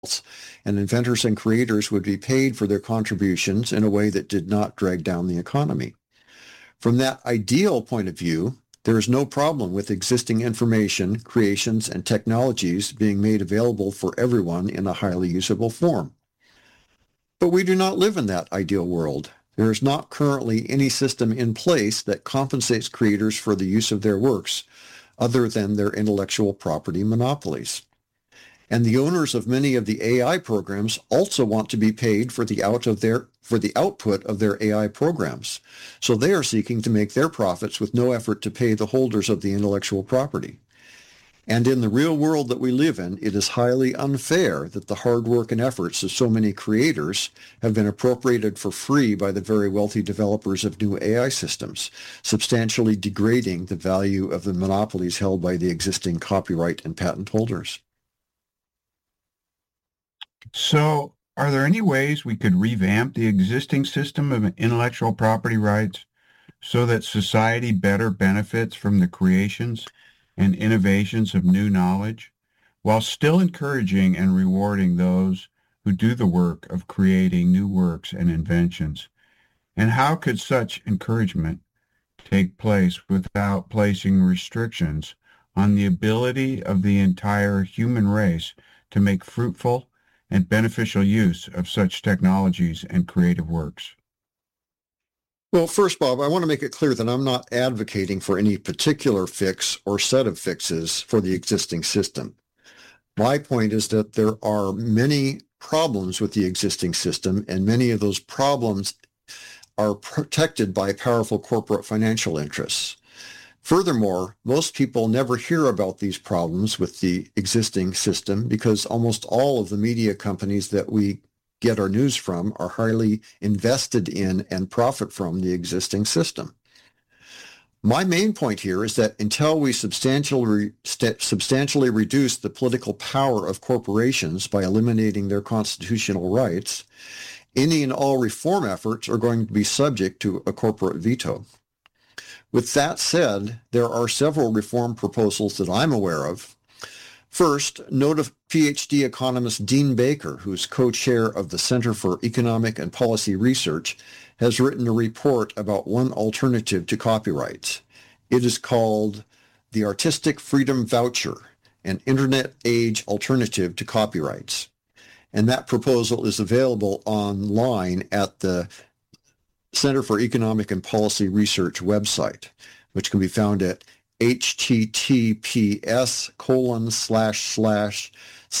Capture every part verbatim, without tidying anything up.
and inventors and creators would be paid for their contributions in a way that did not drag down the economy. From that ideal point of view, there is no problem with existing information, creations, and technologies being made available for everyone in a highly usable form. But we do not live in that ideal world. There is not currently any system in place that compensates creators for the use of their works, other than their intellectual property monopolies. And the owners of many of the A I programs also want to be paid for the out of their for the output of their A I programs. So they are seeking to make their profits with no effort to pay the holders of the intellectual property. And in the real world that we live in, it is highly unfair that the hard work and efforts of so many creators have been appropriated for free by the very wealthy developers of new A I systems, substantially degrading the value of the monopolies held by the existing copyright and patent holders. So, are there any ways we could revamp the existing system of intellectual property rights so that society better benefits from the creations and innovations of new knowledge, while still encouraging and rewarding those who do the work of creating new works and inventions? And how could such encouragement take place without placing restrictions on the ability of the entire human race to make fruitful and beneficial use of such technologies and creative works? Well, first, Bob, I want to make it clear that I'm not advocating for any particular fix or set of fixes for the existing system. My point is that there are many problems with the existing system, and many of those problems are protected by powerful corporate financial interests. Furthermore, most people never hear about these problems with the existing system because almost all of the media companies that we get our news from are highly invested in and profit from the existing system. My main point here is that until we substantially, substantially reduce the political power of corporations by eliminating their constitutional rights, any and all reform efforts are going to be subject to a corporate veto. With that said, there are several reform proposals that I'm aware of. First, note of PhD economist Dean Baker, who's co-chair of the Center for Economic and Policy Research, has written a report about one alternative to copyrights. It is called the Artistic Freedom Voucher, an Internet Age Alternative to Copyrights. And that proposal is available online at the Center for Economic and Policy Research website, which can be found at https colon slash slash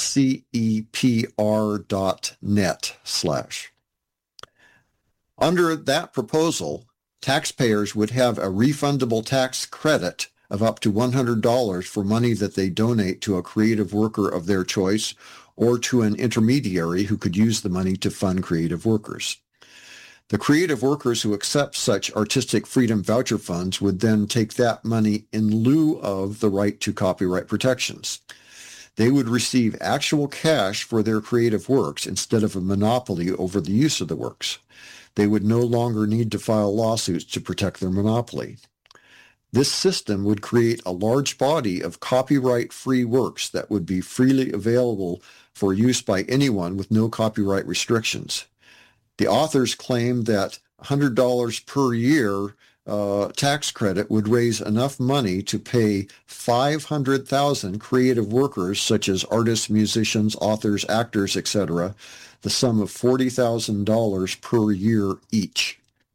cepr dot net slash. Under that proposal, taxpayers would have a refundable tax credit of up to one hundred dollars for money that they donate to a creative worker of their choice or to an intermediary who could use the money to fund creative workers. The creative workers who accept such artistic freedom voucher funds would then take that money in lieu of the right to copyright protections. They would receive actual cash for their creative works instead of a monopoly over the use of the works. They would no longer need to file lawsuits to protect their monopoly. This system would create a large body of copyright-free works that would be freely available for use by anyone with no copyright restrictions. The authors claim that one hundred dollars per year uh, tax credit would raise enough money to pay five hundred thousand creative workers, such as artists, musicians, authors, actors, et cetera, the sum of forty thousand dollars per year each.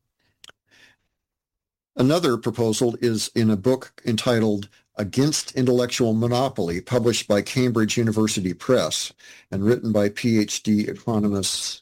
Another proposal is in a book entitled Against Intellectual Monopoly, published by Cambridge University Press and written by PhD economists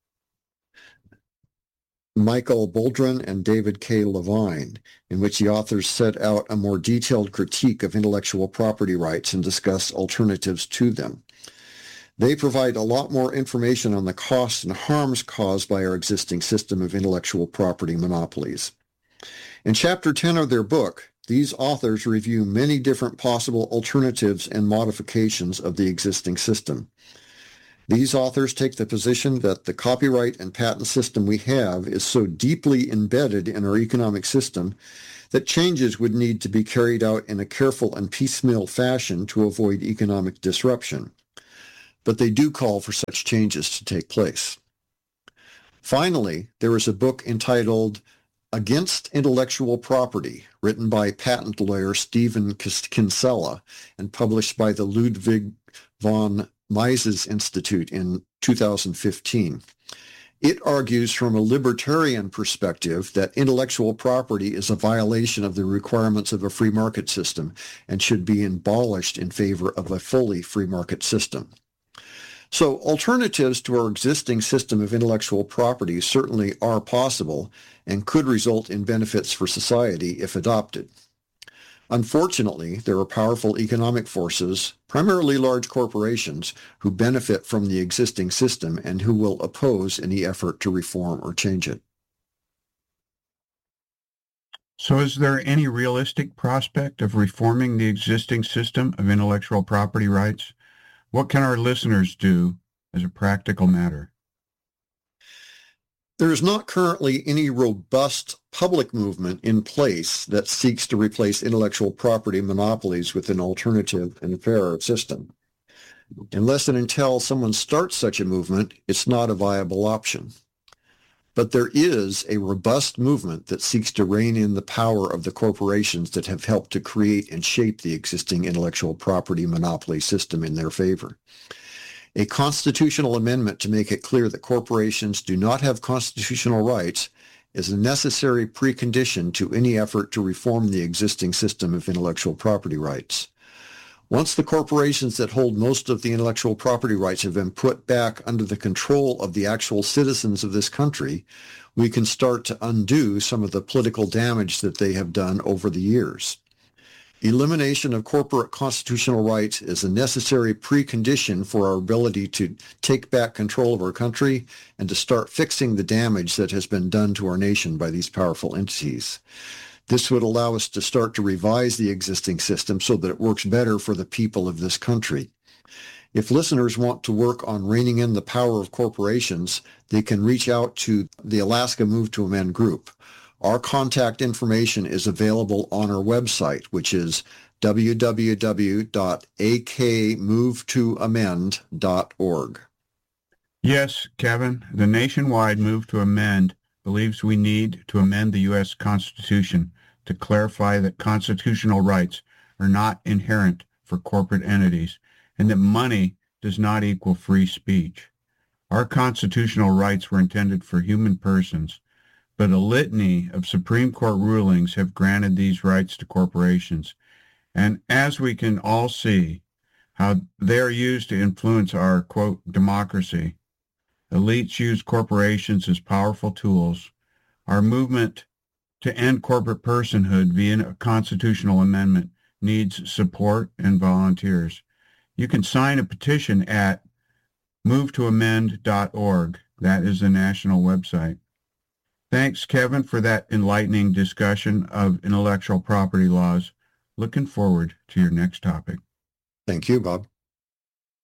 Michael Boldrin and David K. Levine, in which the authors set out a more detailed critique of intellectual property rights and discuss alternatives to them. They provide a lot more information on the costs and harms caused by our existing system of intellectual property monopolies. In Chapter ten of their book, these authors review many different possible alternatives and modifications of the existing system. These authors take the position that the copyright and patent system we have is so deeply embedded in our economic system that changes would need to be carried out in a careful and piecemeal fashion to avoid economic disruption. but they do call for such changes to take place. Finally, there is a book entitled Against Intellectual Property, written by patent lawyer Stephen Kinsella and published by the Ludwig von Mises Institute in two thousand fifteen. It argues from a libertarian perspective that intellectual property is a violation of the requirements of a free market system and should be abolished in favor of a fully free market system. So alternatives to our existing system of intellectual property certainly are possible and could result in benefits for society if adopted. Unfortunately, there are powerful economic forces, primarily large corporations, who benefit from the existing system and who will oppose any effort to reform or change it. So is there any realistic prospect of reforming the existing system of intellectual property rights? What can our listeners do as a practical matter? There is not currently any robust public movement in place that seeks to replace intellectual property monopolies with an alternative and fairer system. Unless and until someone starts such a movement, it's not a viable option. But there is a robust movement that seeks to rein in the power of the corporations that have helped to create and shape the existing intellectual property monopoly system in their favor. A constitutional amendment to make it clear that corporations do not have constitutional rights is a necessary precondition to any effort to reform the existing system of intellectual property rights. Once the corporations that hold most of the intellectual property rights have been put back under the control of the actual citizens of this country, we can start to undo some of the political damage that they have done over the years. Elimination of corporate constitutional rights is a necessary precondition for our ability to take back control of our country and to start fixing the damage that has been done to our nation by these powerful entities. This would allow us to start to revise the existing system so that it works better for the people of this country. If listeners want to work on reining in the power of corporations, they can reach out to the Alaska Move to Amend group. Our contact information is available on our website, which is w w w dot a k move to amend dot org. Yes, Kevin, the nationwide Move to Amend believes we need to amend the U S Constitution to clarify that constitutional rights are not inherent for corporate entities and that money does not equal free speech. Our constitutional rights were intended for human persons, but a litany of Supreme Court rulings have granted these rights to corporations. And as we can all see, how they are used to influence our, quote, democracy. Elites use corporations as powerful tools. Our movement to end corporate personhood via a constitutional amendment needs support and volunteers. You can sign a petition at move to amend dot org. That is the national website. Thanks, Kevin, for that enlightening discussion of intellectual property laws. Looking forward to your next topic. Thank you, Bob.